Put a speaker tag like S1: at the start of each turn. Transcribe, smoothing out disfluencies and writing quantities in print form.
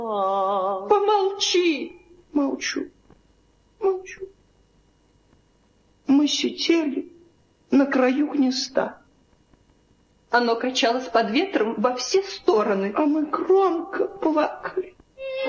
S1: Помолчи.
S2: Молчу. Молчу. Мы сидели на краю гнезда.
S1: Оно качалось под ветром во все стороны.
S2: А мы громко плакали.